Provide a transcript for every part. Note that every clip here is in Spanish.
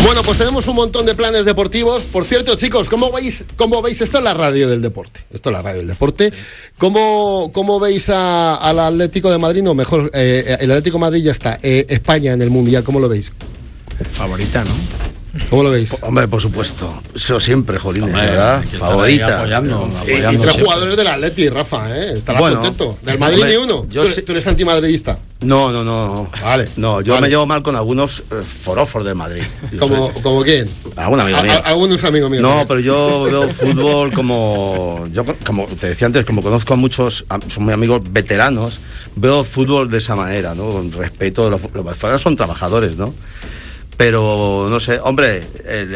Bueno, pues tenemos un montón de planes deportivos. Por cierto, chicos, ¿cómo veis esto es la radio del deporte? Esto es la radio del deporte. ¿Cómo veis al Atlético de Madrid? No, mejor, el Atlético de Madrid ya está. España en el Mundial, ¿cómo lo veis? Favorita, ¿no? ¿Cómo lo veis? Hombre, por supuesto. Eso siempre, jolines, ¿verdad? Favorita. Apoyando Y tres siempre. jugadores del Atleti, Rafa, ¿eh? Estarás contento. Del Madrid hombre, ni uno. ¿Tú eres antimadridista? No. Vale. No, yo vale. me llevo mal con algunos forofos del Madrid. ¿Como quién? Algún amigo mío. Algunos amigos míos. No, pero yo veo fútbol como te decía antes, como conozco a muchos, son muy amigos veteranos, veo fútbol de esa manera, ¿no? Con respeto, los fueras son trabajadores, ¿no? Pero, no sé, hombre,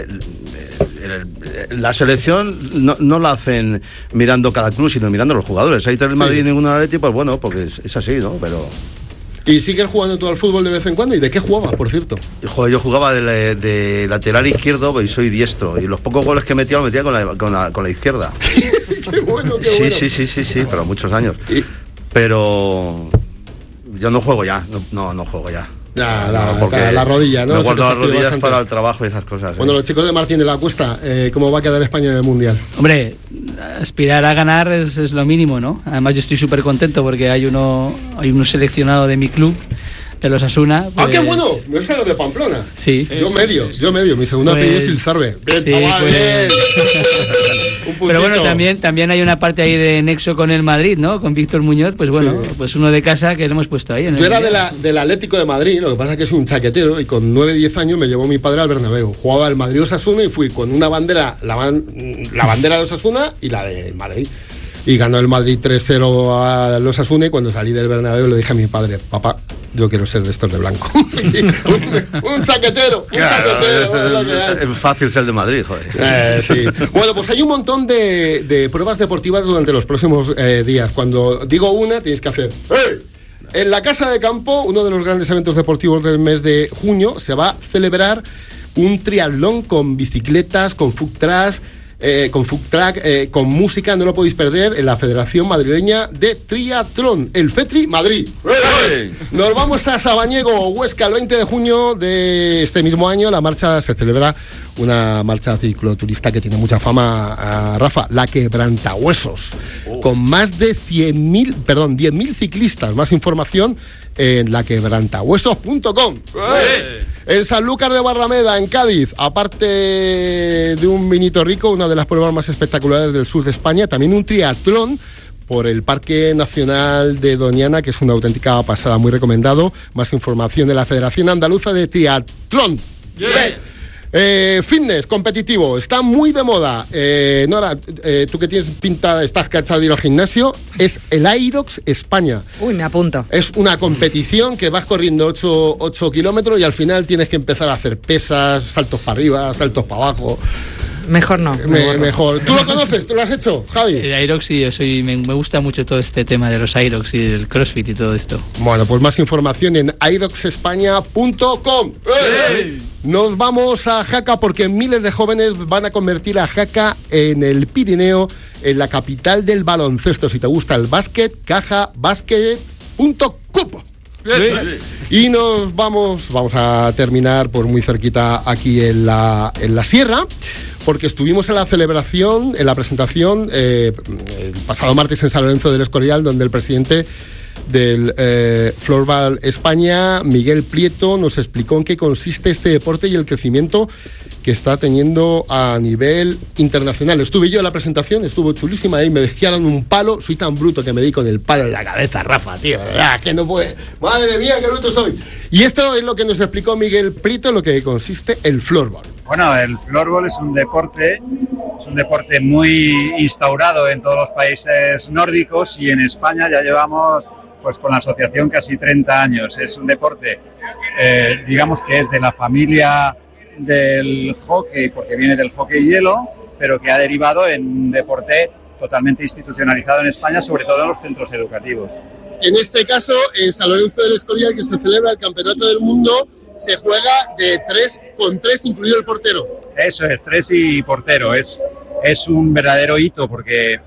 la selección no la hacen mirando cada club, sino mirando a los jugadores. Hay tres Madrid y ninguno Atleti, pues bueno, porque es así, ¿no? Pero... ¿Y sigues jugando tú al fútbol de vez en cuando? ¿Y de qué jugabas, por cierto? Joder, yo jugaba de lateral izquierdo y soy diestro. Y los pocos goles que metía, los metía con la izquierda. ¡Qué bueno, qué bueno! Sí, pero muchos años. Pero yo no juego ya, no juego ya. Ya, la rodilla, ¿no? Me guardo las rodillas bastante para el trabajo y esas cosas. Bueno, los chicos de Martín de la Cuesta, ¿cómo va a quedar España en el Mundial? Hombre, aspirar a ganar es lo mínimo, ¿no? Además yo estoy súper contento porque hay uno seleccionado de mi club, de los Osasuna. Pues... ¡Ah, qué bueno! ¿No es de Pamplona? Sí. Yo medio. Mi segunda apellido es Ilzarbe. Bien, sí, chaval, pues... bien. Pero bueno, también hay una parte ahí de nexo con el Madrid, ¿no? Con Víctor Muñoz, pues bueno, pues uno de casa que lo hemos puesto ahí. Yo era del Atlético de Madrid, lo que pasa es que es un chaquetero y con 9-10 años me llevó mi padre al Bernabéu. Jugaba el Madrid Osasuna y fui con una bandera, la bandera de Osasuna y la de Madrid. Y ganó el Madrid 3-0 a los Osasuna y cuando salí del Bernabéu le dije a mi padre, papá, yo quiero ser de estos de blanco. un chaquetero, claro, es fácil ser de Madrid, joder. Sí. Bueno, pues hay un montón de pruebas deportivas durante los próximos días. Cuando digo una, tienes que hacer ¡hey! En la Casa de Campo, uno de los grandes eventos deportivos del mes de junio, se va a celebrar un triatlón con bicicletas, con food track, con música, no lo podéis perder, en la Federación Madrileña de Triatlón, el FETRI Madrid. ¡Hey! Nos vamos a Sabañego, Huesca, el 20 de junio de este mismo año. La marcha se celebra, una marcha cicloturista que tiene mucha fama, Rafa, la Quebrantahuesos, con más de 10.000 ciclistas. Más información en laquebrantahuesos.com. En Sanlúcar de Barrameda, en Cádiz, aparte de un vinito rico, una de las pruebas más espectaculares del sur de España, también un triatlón por el Parque Nacional de Doñana, que es una auténtica pasada, muy recomendado. Más información de la Federación Andaluza de Triatlón. Fitness competitivo, está muy de moda. Nora, tú que tienes pinta, estás cachado de ir al gimnasio, es el Aerox España. Uy, me apunto. Es una competición que vas corriendo 8 kilómetros y al final tienes que empezar a hacer pesas, saltos para arriba, saltos para abajo. Mejor no. Mejor. ¿Tú lo conoces? ¿Tú lo has hecho, Javi? El Aerox, sí, me gusta mucho todo este tema de los Aerox y del CrossFit y todo esto. Bueno, pues más información en aeroxespaña.com. ¡Hey! Nos vamos a Jaca porque miles de jóvenes van a convertir a Jaca en el Pirineo, en la capital del baloncesto. Si te gusta el básquet, cajabasket.com. Y nos vamos a terminar por muy cerquita aquí en la sierra, porque estuvimos en la celebración, en la presentación el pasado martes en San Lorenzo del Escorial, donde el presidente del Floorball España, Miguel Prieto, nos explicó en qué consiste este deporte y el crecimiento que está teniendo a nivel internacional. Estuve yo en la presentación, estuvo chulísima, y me desquiaron un palo. Soy tan bruto que me di con el palo en la cabeza, Rafa, tío, ¿verdad? Que no puede. Madre mía, qué bruto soy. Y esto es lo que nos explicó Miguel Prieto, lo que consiste el floorball. Bueno, el floorball es un deporte muy instaurado en todos los países nórdicos, y en España ya llevamos pues con la asociación casi 30 años. Es un deporte, digamos que es de la familia del hockey, porque viene del hockey hielo, pero que ha derivado en un deporte totalmente institucionalizado en España, sobre todo en los centros educativos. En este caso, en San Lorenzo del Escorial, que se celebra el Campeonato del Mundo, se juega de 3 con 3, incluido el portero. Eso es, 3 y portero. Es un verdadero hito porque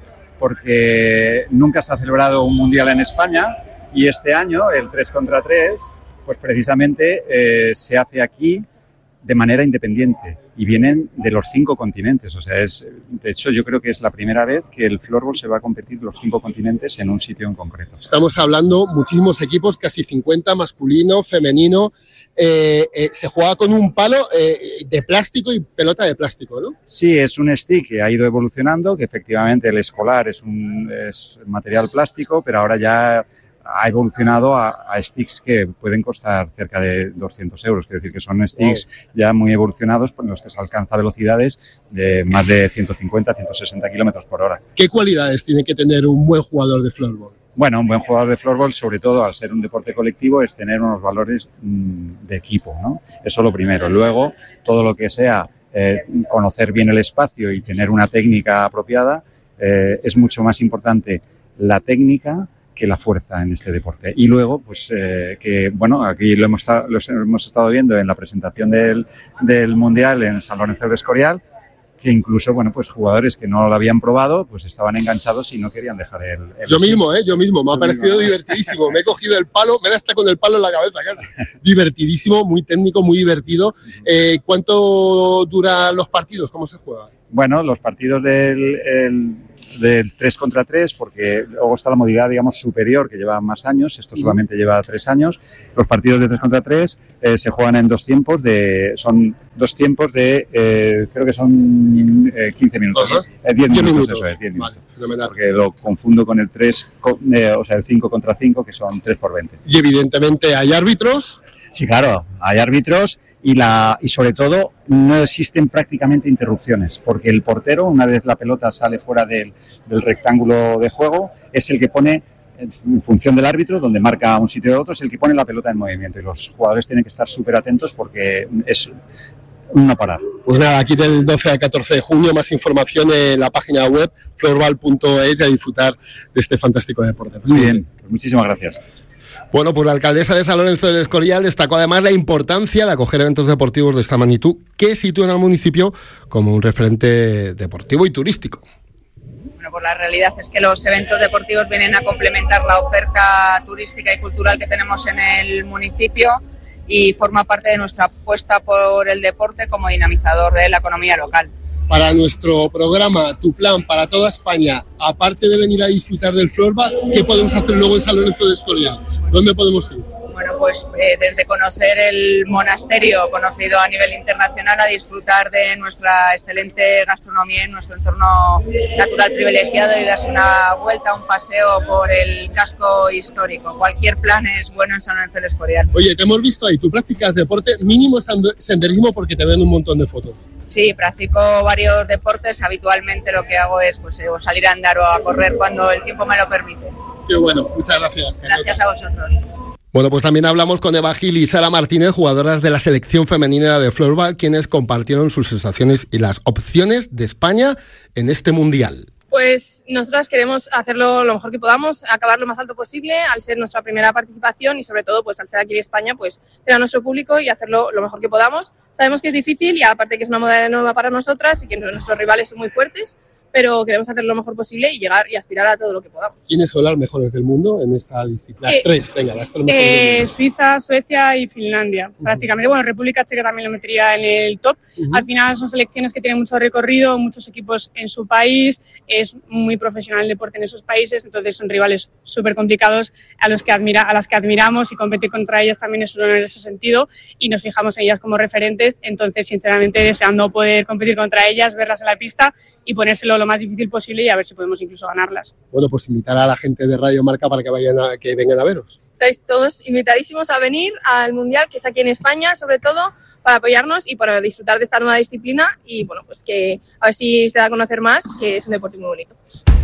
nunca se ha celebrado un mundial en España, y este año el 3 contra 3 pues precisamente se hace aquí de manera independiente y vienen de los 5 continentes. O sea, de hecho, yo creo que es la primera vez que el floorball se va a competir los 5 continentes en un sitio en concreto. Estamos hablando muchísimos equipos, casi 50, masculino, femenino. Se juega con un palo de plástico y pelota de plástico, ¿no? Sí, es un stick que ha ido evolucionando, que efectivamente el escolar es material plástico, pero ahora ya ha evolucionado a sticks que pueden costar cerca de 200 euros, es decir, que son sticks ya muy evolucionados en los que se alcanza velocidades de más de 150, 160 kilómetros por hora. ¿Qué cualidades tiene que tener un buen jugador de floorball? Bueno, un buen jugador de floorball, sobre todo al ser un deporte colectivo, es tener unos valores de equipo, ¿no? Eso es lo primero. Luego, todo lo que sea conocer bien el espacio y tener una técnica apropiada, es mucho más importante la técnica que la fuerza en este deporte. Y luego, pues, aquí lo hemos estado viendo en la presentación del Mundial en San Lorenzo del Escorial, que incluso, pues jugadores que no lo habían probado, pues estaban enganchados y no querían dejar el Yo mismo, me ha parecido divertidísimo. Me he cogido el palo, me da hasta con el palo en la cabeza casi. Divertidísimo, muy técnico, muy divertido. ¿Cuánto duran los partidos? ¿Cómo se juega? Bueno, los partidos del 3 contra 3, porque luego está la modalidad, digamos, superior, que lleva más años, esto solamente lleva 3 años. Los partidos de 3 contra 3 se juegan en 2 tiempos, son 2 tiempos de, creo que son 15 minutos, ¿no? 10 minutos, eso es, 10 minutos. Vale, porque lo confundo con el 5 contra 5, que son 3 por 20. Y evidentemente hay árbitros. Sí, claro, hay árbitros y sobre todo no existen prácticamente interrupciones, porque el portero, una vez la pelota sale fuera del rectángulo de juego, es el que pone, en función del árbitro, donde marca un sitio u otro, es el que pone la pelota en movimiento, y los jugadores tienen que estar súper atentos porque es no parar. Pues nada, aquí del 12 al 14 de junio, más información en la página web floorball.es y a disfrutar de este fantástico deporte. Muy bien, pues muchísimas gracias. Bueno, pues la alcaldesa de San Lorenzo del Escorial destacó además la importancia de acoger eventos deportivos de esta magnitud que sitúan al municipio como un referente deportivo y turístico. Bueno, pues la realidad es que los eventos deportivos vienen a complementar la oferta turística y cultural que tenemos en el municipio y forma parte de nuestra apuesta por el deporte como dinamizador de la economía local. Para nuestro programa, tu plan para toda España, aparte de venir a disfrutar del floorball, ¿qué podemos hacer luego en San Lorenzo del Escorial? ¿Dónde podemos ir? Bueno, pues desde conocer el monasterio conocido a nivel internacional a disfrutar de nuestra excelente gastronomía en nuestro entorno natural privilegiado y darse una vuelta, un paseo por el casco histórico. Cualquier plan es bueno en San Lorenzo del Escorial. Oye, te hemos visto ahí, tú practicas deporte, mínimo senderismo porque te ven un montón de fotos. Sí, practico varios deportes. Habitualmente lo que hago es salir a andar o a correr cuando el tiempo me lo permite. Qué bueno, muchas gracias. Gracias a vosotros. Bueno, pues también hablamos con Eva Gil y Sara Martínez, jugadoras de la selección femenina de floorball, quienes compartieron sus sensaciones y las opciones de España en este mundial. Pues nosotras queremos hacerlo lo mejor que podamos, acabar lo más alto posible, al ser nuestra primera participación y sobre todo pues al ser aquí en España, pues tener a nuestro público y hacerlo lo mejor que podamos. Sabemos que es difícil y aparte que es una modalidad nueva para nosotras y que nuestros rivales son muy fuertes, pero queremos hacer lo mejor posible y llegar y aspirar a todo lo que podamos. ¿Quiénes son las mejores del mundo en esta disciplina? Las tres mejores del mundo. Suiza, Suecia y Finlandia, prácticamente. Bueno, República Checa también lo metería en el top. Al final son selecciones que tienen mucho recorrido, muchos equipos en su país, es muy profesional el deporte en esos países, entonces son rivales súper complicados a las que admiramos y competir contra ellas también es un honor en ese sentido y nos fijamos en ellas como referentes, entonces sinceramente deseando poder competir contra ellas, verlas en la pista y ponérselo lo más difícil posible y a ver si podemos incluso ganarlas. Bueno, pues invitar a la gente de Radio Marca para que vengan a veros. Estáis todos invitadísimos a venir al Mundial, que es aquí en España, sobre todo, para apoyarnos y para disfrutar de esta nueva disciplina y bueno, pues que a ver si se da a conocer más, que es un deporte muy bonito.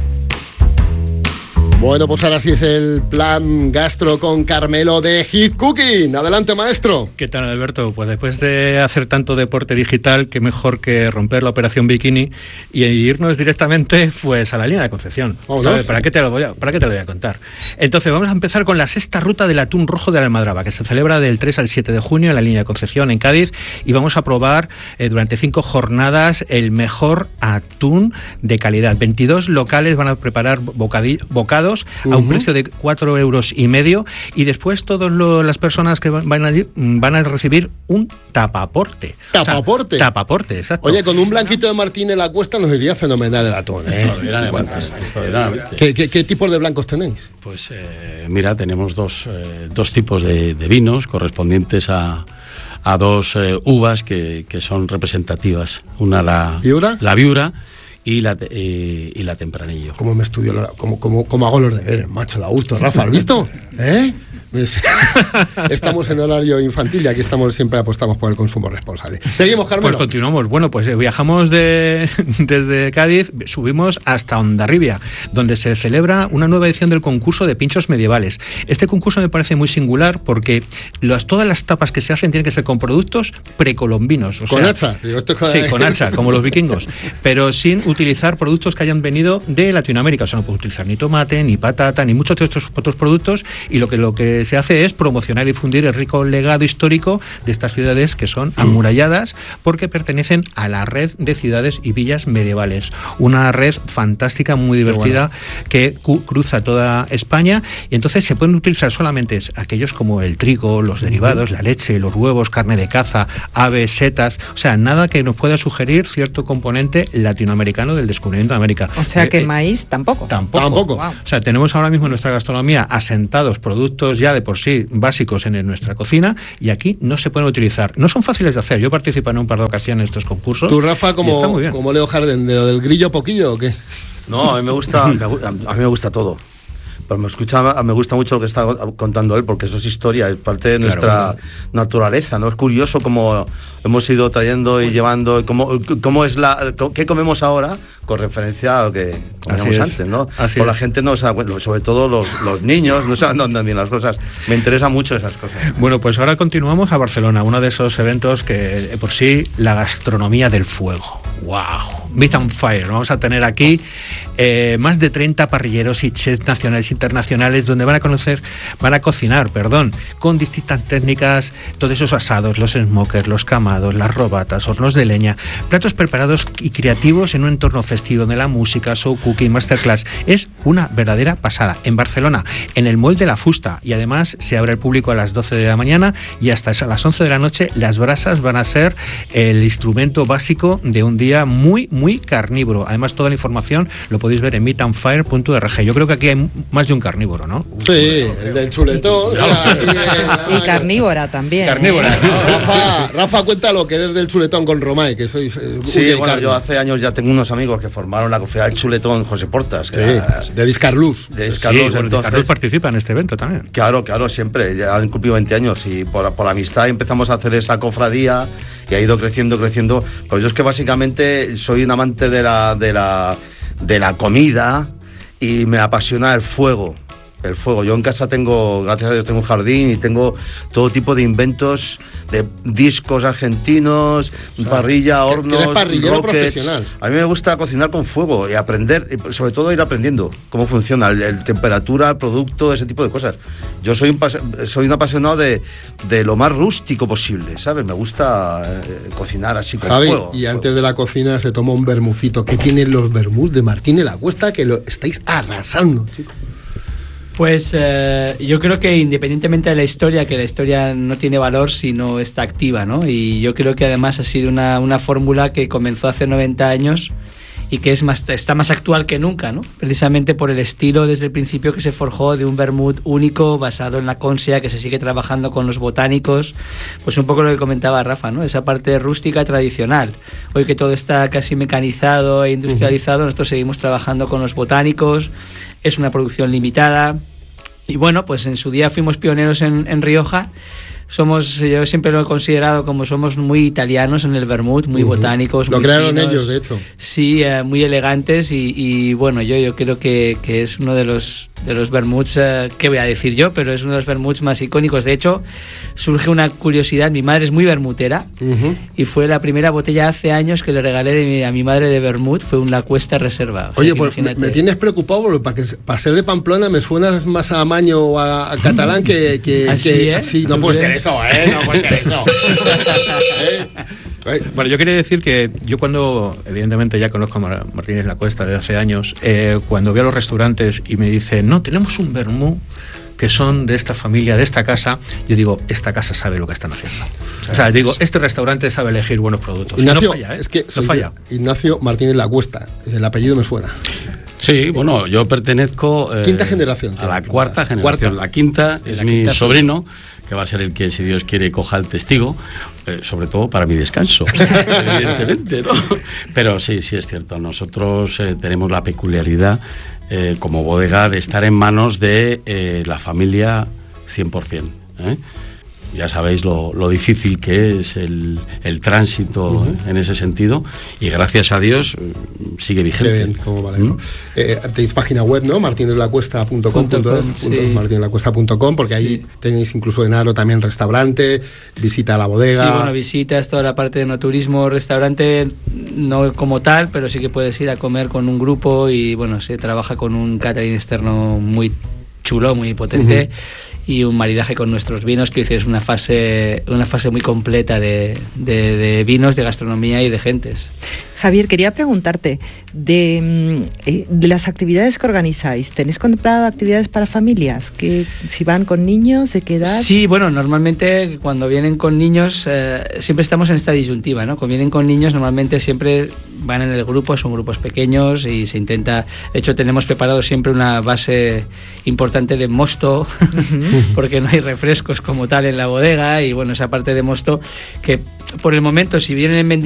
Bueno, pues ahora sí es el plan gastro con Carmelo de Hit Cooking. Adelante, maestro. ¿Qué tal, Alberto? Pues después de hacer tanto deporte digital, qué mejor que romper la operación bikini y irnos directamente pues a la línea de Concepción. ¿Sabes? ¿Para qué te lo voy a contar? Entonces, vamos a empezar con la sexta ruta del atún rojo de la Almadraba, que se celebra del 3 al 7 de junio en la línea de Concepción, en Cádiz, y vamos a probar durante 5 jornadas el mejor atún de calidad. 22 locales van a preparar bocados certificados a un precio de 4,5 euros, y después todas las personas que van allí van a recibir un tapaporte. ¿Tapaporte? O sea, tapaporte, exacto. Oye, con un blanquito de Martín en la cuesta nos iría fenomenal el atún, ¿eh? ¿Qué tipos de blancos tenéis? Pues mira, tenemos dos tipos de vinos correspondientes a dos uvas que son representativas. Una la Viura y la Tempranillo. ¿Cómo me estudio? ¿Cómo hago los deberes? Macho, da gusto, Rafa, ¿has visto? Estamos en horario infantil y aquí siempre apostamos por el consumo responsable. Seguimos, Carmelo. Pues continuamos. Bueno, pues viajamos desde Cádiz, subimos hasta Hondarribia, donde se celebra una nueva edición del concurso de pinchos medievales. Este concurso me parece muy singular porque todas las tapas que se hacen tienen que ser con productos precolombinos. ¿Con hacha? Sí, con hacha, como los vikingos, pero sin utilizar productos que hayan venido de Latinoamérica. O sea, no puedes utilizar ni tomate, ni patata, ni muchos de estos otros productos, y lo que se hace es promocionar y difundir el rico legado histórico de estas ciudades que son amuralladas porque pertenecen a la red de ciudades y villas medievales. Una red fantástica, muy divertida, que cruza toda España, y entonces se pueden utilizar solamente aquellos como el trigo, los derivados, la leche, los huevos, carne de caza, aves, setas, o sea, nada que nos pueda sugerir cierto componente latinoamericano del descubrimiento de América. O sea que maíz tampoco. Tampoco. Wow. O sea, tenemos ahora mismo en nuestra gastronomía asentados productos ya de por sí básicos en nuestra cocina, y aquí no se pueden utilizar. No son fáciles de hacer. Yo participo en un par de ocasiones en estos concursos. ¿Tú, Rafa, como Leo Jardín, de lo del grillo poquillo o qué? No, a mí me gusta todo. Pero me gusta mucho lo que está contando él, porque eso es historia, es parte de nuestra naturaleza, ¿no? Es curioso cómo hemos ido trayendo y llevando, qué comemos ahora con referencia a lo que comíamos antes, ¿no? La gente no sabe, bueno, sobre todo los niños no saben dónde vienen las cosas. Me interesa mucho esas cosas. Bueno, pues ahora continuamos a Barcelona, uno de esos eventos que por sí, la gastronomía del fuego. ¡Wow! Meat on Fire. Vamos a tener aquí más de 30 parrilleros y chefs nacionales e internacionales donde van a cocinar, con distintas técnicas, todos esos asados, los smokers, los camados, las robatas, hornos de leña, platos preparados y creativos en un entorno festivo donde la música, show, cooking, masterclass. Es una verdadera pasada. En Barcelona, en el Mall de la Fusta, y además se abre al público a las 12 de la mañana y hasta las 11 de la noche. Las brasas van a ser el instrumento básico de un día muy, muy carnívoro. Además, toda la información lo podéis ver en meatandfire.org. Yo creo que aquí hay más de un carnívoro, ¿no? Sí, el del chuletón. Y carnívora también. Carnívora. Rafa, cuéntalo, que eres del chuletón con Romay, que sois... Sí, bueno, yo hace años ya tengo unos amigos que formaron la cofradía del chuletón José Portas. De Discarluz. Discarluz participa en este evento también. Claro, siempre. Ya han cumplido 20 años y por amistad empezamos a hacer esa cofradía y ha ido creciendo. Pues yo es que básicamente soy un amante de la comida y me apasiona el fuego. Yo en casa gracias a Dios, tengo un jardín y tengo todo tipo de inventos, de discos argentinos, parrilla, hornos, eres parrillero rockets. Profesional. A mí me gusta cocinar con fuego y aprender, y sobre todo ir aprendiendo cómo funciona, el temperatura, el producto, ese tipo de cosas. Yo soy un apasionado de lo más rústico posible, ¿sabes? Me gusta cocinar así con fuego. Y antes de la cocina se toma un vermucito. ¿Qué tienen los vermús de Martín de la Cuesta que lo estáis arrasando, chicos? Pues yo creo que independientemente de la historia, que la historia no tiene valor si no está activa, ¿no? Y yo creo que además ha sido una fórmula que comenzó hace 90 años y que está más actual que nunca, ¿no? Precisamente por el estilo desde el principio que se forjó de un vermut único basado en la Consia, que se sigue trabajando con los botánicos, pues un poco lo que comentaba Rafa, ¿no? Esa parte rústica tradicional. Hoy que todo está casi mecanizado e industrializado, nosotros seguimos trabajando con los botánicos, es una producción limitada y bueno, pues en su día fuimos pioneros en Rioja. Yo siempre lo he considerado como somos muy italianos en el vermut, muy botánicos. Lo muy crearon finos, ellos, de hecho. Sí, muy elegantes y bueno, yo creo que es uno de los vermuts, ¿qué voy a decir yo? Pero es uno de los vermuts más icónicos. De hecho, surge una curiosidad. Mi madre es muy vermutera y fue la primera botella hace años que le regalé a mi madre de vermut, fue un La Cuesta Reserva. Oye, pues me tienes preocupado porque para ser de Pamplona me suenas más a Maño o a catalán que ¿Así, sí, no puede ser eso, no puede ser eso. Bueno, yo quería decir que yo cuando, evidentemente ya conozco a Martínez La Cuesta desde hace años, cuando voy a los restaurantes y me dicen, no, tenemos un vermú que son de esta familia, de esta casa, yo digo, esta casa sabe lo que están haciendo. O sea, digo, este restaurante sabe elegir buenos productos. Ignacio, no falla, es que no falla. Ignacio Martínez La Cuesta, el apellido me suena. Sí, bueno, yo pertenezco quinta generación, a la cuarta generación. La quinta es mi sobrino, que va a ser el que, si Dios quiere, coja el testigo, sobre todo para mi descanso, evidentemente, ¿no? Pero sí, es cierto, nosotros tenemos la peculiaridad como bodega de estar en manos de la familia 100%, ¿eh? Ya sabéis lo difícil que es el tránsito en ese sentido, y gracias a Dios sigue vigente. Qué bien, cómo vale, ¿no? Tenéis página web, ¿no? martinezlacuesta.com.es, porque ahí tenéis incluso en Aro también restaurante, visita a la bodega. Sí, bueno, visitas toda la parte de no turismo, restaurante no como tal, pero sí que puedes ir a comer con un grupo y bueno, se trabaja con un catering externo muy chulo, muy potente. Y un maridaje con nuestros vinos, que es una fase muy completa de vinos, de gastronomía y de gentes. Javier, quería preguntarte, de las actividades que organizáis, ¿tenéis contemplado actividades para familias? Que si van con niños, ¿de qué edad? Sí, bueno, normalmente cuando vienen con niños, siempre estamos en esta disyuntiva, ¿no? Cuando vienen con niños, normalmente siempre van en el grupo, son grupos pequeños y se intenta... De hecho, tenemos preparado siempre una base importante de mosto, porque no hay refrescos como tal en la bodega, y bueno, esa parte de mosto que por el momento, si vienen en